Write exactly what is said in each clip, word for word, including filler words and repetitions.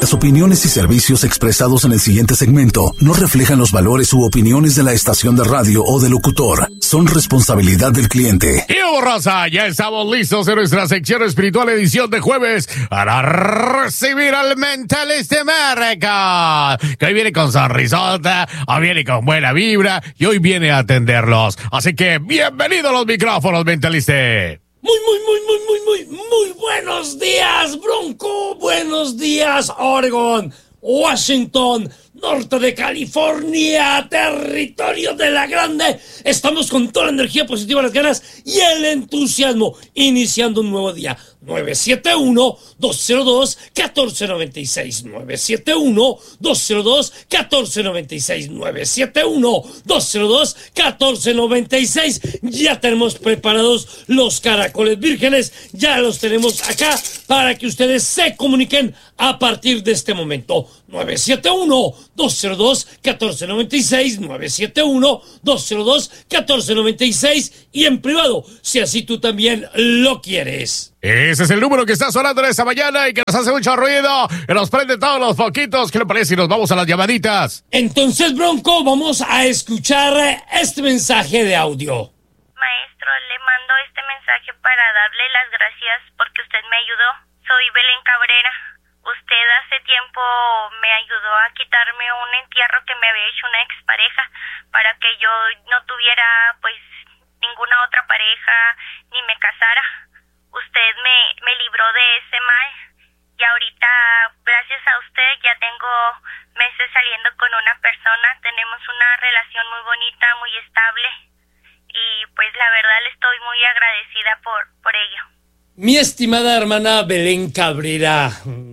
Las opiniones y servicios expresados en el siguiente segmento no reflejan los valores u opiniones de la estación de radio o del locutor. Son responsabilidad del cliente. Y raza, ya estamos listos en nuestra sección espiritual edición de jueves para recibir al mentalista América, que hoy viene con sonrisota, hoy viene con buena vibra y hoy viene a atenderlos. Así que bienvenido a los micrófonos, mentalista. Muy, muy, muy, muy, muy, muy, muy buenos días, Bronco. Buenos días, Oregon, Washington, norte de California, territorio de la grande. Estamos con toda la energía positiva, las ganas y el entusiasmo, iniciando un nuevo día. nueve siete uno, dos cero dos, uno cuatro nueve seis. nueve siete uno, dos cero dos, uno cuatro nueve seis. nueve siete uno, dos cero dos, uno cuatro nueve seis. Ya tenemos preparados los caracoles vírgenes. Ya los tenemos acá para que ustedes se comuniquen a partir de este momento. nueve siete uno, dos cero dos, uno cuatro nueve seis. nueve siete uno, dos cero dos, uno cuatro nueve seis. Y en privado, si así tú también lo quieres. Ese es el número que está sonando en esta mañana y que nos hace mucho ruido, que nos prende todos los foquitos. ¿Qué le parece si nos vamos a las llamaditas? Entonces, Bronco, vamos a escuchar este mensaje de audio. Maestro, le mando este mensaje para darle las gracias porque usted me ayudó. Soy Belén Cabrera. Usted hace tiempo me ayudó a quitarme un entierro que me había hecho una expareja para que yo no tuviera, pues, ninguna otra pareja ni me casara. Usted me, me libró de ese mal y ahorita, gracias a usted, ya tengo meses saliendo con una persona. Tenemos una relación muy bonita, muy estable y pues la verdad le estoy muy agradecida por, por ello. Mi estimada hermana Belén Cabrera,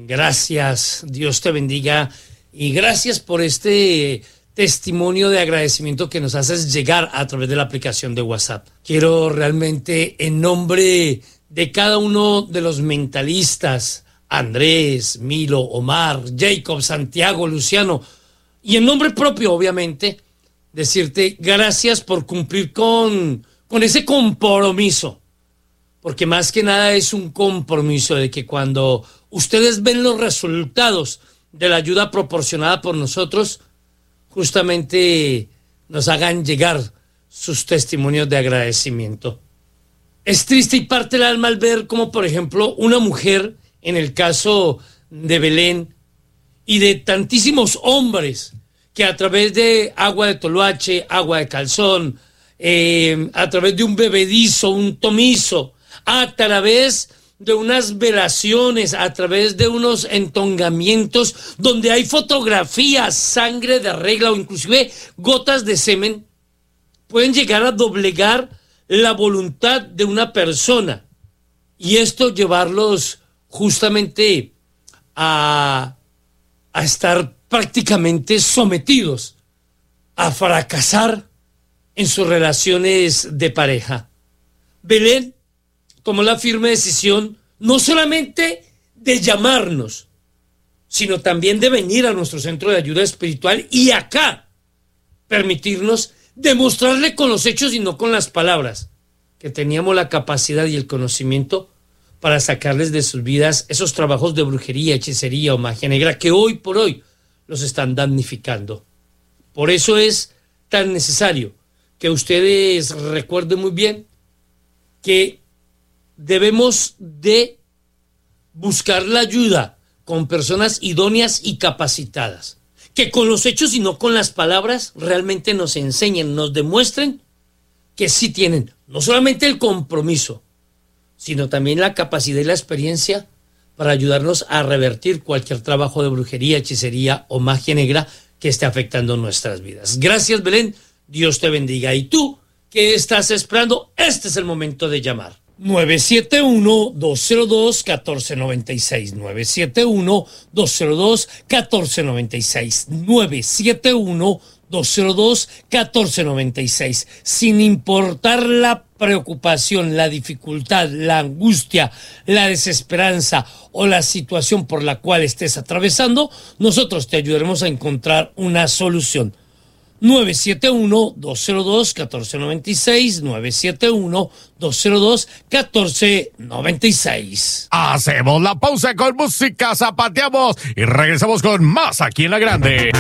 gracias, Dios te bendiga y gracias por este testimonio de agradecimiento que nos haces llegar a través de la aplicación de WhatsApp. Quiero realmente, en nombre de cada uno de los mentalistas, Andrés, Milo, Omar, Jacob, Santiago, Luciano, y en nombre propio, obviamente, decirte gracias por cumplir con, con ese compromiso, porque más que nada es un compromiso de que cuando ustedes ven los resultados de la ayuda proporcionada por nosotros, justamente nos hagan llegar sus testimonios de agradecimiento. Es triste y parte el alma al ver como, por ejemplo, una mujer, en el caso de Belén, y de tantísimos hombres que a través de agua de toloache, agua de calzón, eh, a través de un bebedizo, un tomizo, a través de unas velaciones, a través de unos entongamientos donde hay fotografías, sangre de regla o inclusive gotas de semen, pueden llegar a doblegar la voluntad de una persona y esto llevarlos justamente a, a estar prácticamente sometidos a fracasar en sus relaciones de pareja. Belén tomó la firme decisión no solamente de llamarnos, sino también de venir a nuestro centro de ayuda espiritual y acá permitirnos demostrarle con los hechos y no con las palabras que teníamos la capacidad y el conocimiento para sacarles de sus vidas esos trabajos de brujería, hechicería o magia negra que hoy por hoy los están damnificando. Por eso es tan necesario que ustedes recuerden muy bien que debemos de buscar la ayuda con personas idóneas y capacitadas, que con los hechos y no con las palabras realmente nos enseñen, nos demuestren que sí tienen no solamente el compromiso, sino también la capacidad y la experiencia para ayudarnos a revertir cualquier trabajo de brujería, hechicería o magia negra que esté afectando nuestras vidas. Gracias, Belén, Dios te bendiga. Y tú, ¿qué estás esperando? Este es el momento de llamar. nueve siete uno, dos cero dos, uno cuatro nueve seis. nueve siete uno, dos cero dos, uno cuatro nueve seis. nueve siete uno, dos cero dos, uno cuatro nueve seis. Sin importar la preocupación, la dificultad, la angustia, la desesperanza o la situación por la cual estés atravesando, nosotros te ayudaremos a encontrar una solución. nueve siete uno, dos cero dos, uno cuatro nueve seis, nueve siete uno, dos cero dos, uno cuatro nueve seis. Hacemos la pausa con música, zapateamos y regresamos con más aquí en La Grande.